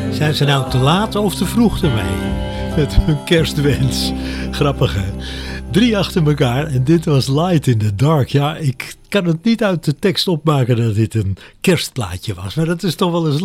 Zijn ze nou te laat of te vroeg ermee? Met hun kerstwens. Grappig hè? 3 achter elkaar en dit was Light in the Dark. Ja, ik kan het niet uit de tekst opmaken dat dit een kerstplaatje was. Maar dat is toch wel eens